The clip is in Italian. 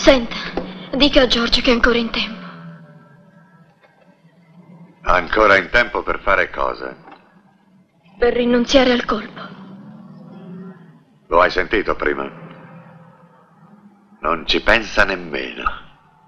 Senta, dica a George che è ancora in tempo. Ancora in tempo per fare cosa? Per rinunziare al colpo. Lo hai sentito prima? Non ci pensa nemmeno.